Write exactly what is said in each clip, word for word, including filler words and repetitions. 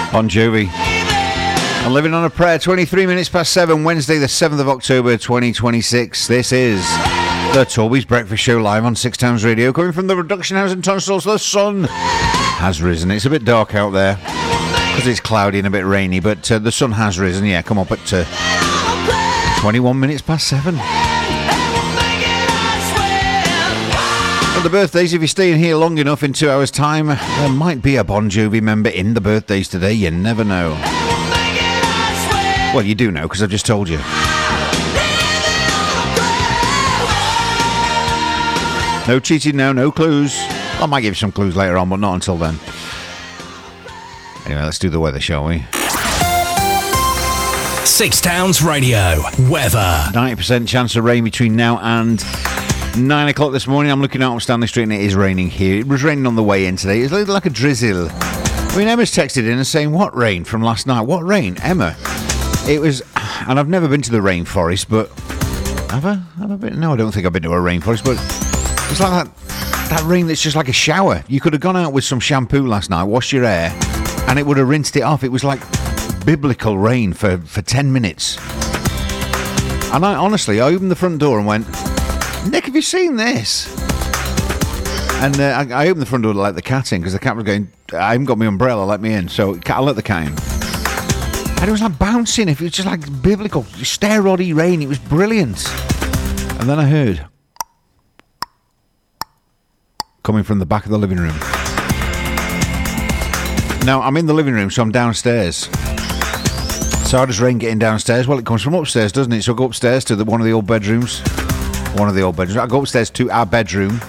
Bon Jovi. And Living on a Prayer, twenty-three minutes past seven, Wednesday the seventh of October twenty twenty-six. This is the Toby's Breakfast Show live on Six Towns Radio, coming from the Reduction House in Tunstall. The sun has risen. It's a bit dark out there because it's cloudy and a bit rainy, but uh, the sun has risen. Yeah, come up at uh, twenty-one minutes past seven. And the birthdays, if you're staying here long enough, in two hours' time, there might be a Bon Jovi member in the birthdays today. You never know. Well, you do know, because I've just told you. No cheating now, no clues. I might give you some clues later on, but not until then. Anyway, let's do the weather, shall we? Six Towns Radio weather. ninety percent chance of rain between now and nine o'clock this morning. I'm looking out on Stanley Street and it is raining here. It was raining on the way in today. It's a little like a drizzle. I mean, Emma's texted in and saying, what rain from last night? What rain? Emma, it was, and I've never been to the rainforest, but have I? Have I been? No, I don't think I've been to a rainforest, but it's like that, that rain that's just like a shower. You could have gone out with some shampoo last night, washed your hair, and it would have rinsed it off. It was like biblical rain for, for ten minutes. And I honestly, I opened the front door and went, Nick, have you seen this? And uh, I, I opened the front door to let the cat in because the cat was going, I haven't got my umbrella, let me in. So I let the cat in. And it was like bouncing. It was just like biblical, stair-roddy rain. It was brilliant. And then I heard coming from the back of the living room. Now, I'm in the living room, so I'm downstairs. So how does rain get in downstairs? Well, it comes from upstairs, doesn't it? So I go upstairs to the, one of the old bedrooms. One of the old bedrooms. I go upstairs to our bedroom.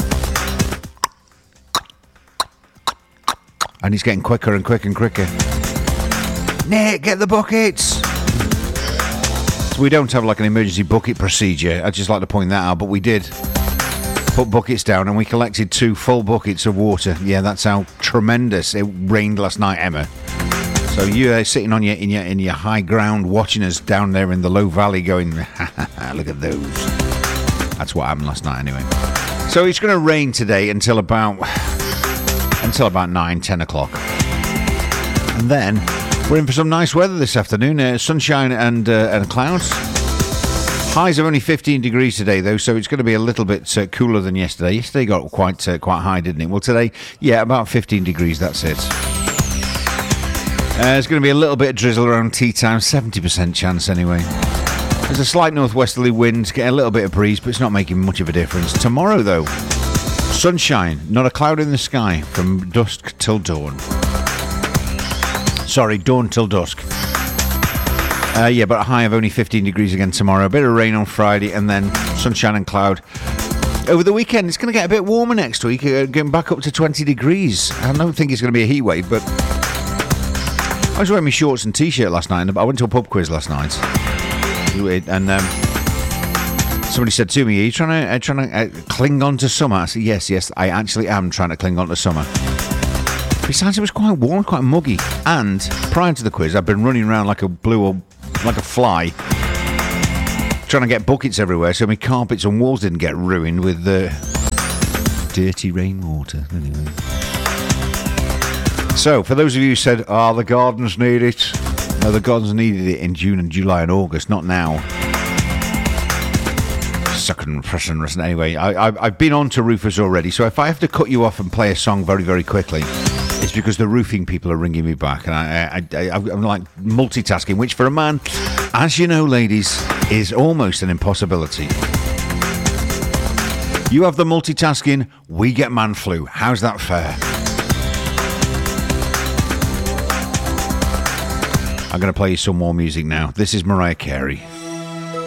And it's getting quicker and quicker and quicker. Nick, get the buckets! So we don't have like an emergency bucket procedure. I'd just like to point that out, but we did put buckets down and we collected two full buckets of water. Yeah, that's how tremendous it rained last night, Emma. So you're sitting on your in your in your high ground watching us down there in the low valley going, look at those. That's what happened last night anyway. So it's going to rain today until about until about nine, ten o'clock. And then we're in for some nice weather this afternoon. Uh, sunshine and, uh, and clouds. Highs of only fifteen degrees today, though, so it's going to be a little bit uh, cooler than yesterday. Yesterday got quite uh, quite high, didn't it? Well, today, yeah, about fifteen degrees, that's it. Uh, there's going to be a little bit of drizzle around tea time, seventy percent chance anyway. There's a slight northwesterly wind, getting a little bit of breeze, but it's not making much of a difference. Tomorrow, though, sunshine, not a cloud in the sky from dusk till dawn. Sorry, dawn till dusk. Uh, yeah, but a high of only fifteen degrees again tomorrow. A bit of rain on Friday, and then sunshine and cloud. Over the weekend, it's going to get a bit warmer next week, uh, getting back up to twenty degrees. I don't think it's going to be a heat wave, but I was wearing my shorts and t-shirt last night, and I went to a pub quiz last night. And um, somebody said to me, are you trying to, uh, trying to uh, cling on to summer? I said, yes, yes, I actually am trying to cling on to summer. Besides, it was quite warm, quite muggy. And prior to the quiz, I've been running around like a blue or like a fly, trying to get buckets everywhere so my carpets and walls didn't get ruined with the dirty rainwater. Anyway. So, for those of you who said, oh, the gardens need it. No, the gardens needed it in June and July and August, not now. Sucking and pressing. Anyway, I, I, I've been on to roofers already, so if I have to cut you off and play a song very, very quickly, it's because the roofing people are ringing me back, and I, I, I, I'm like multitasking, which for a man, as you know, ladies, is almost an impossibility. You have the multitasking, we get man flu. How's that fair? I'm going to play you some more music now. This is Mariah Carey.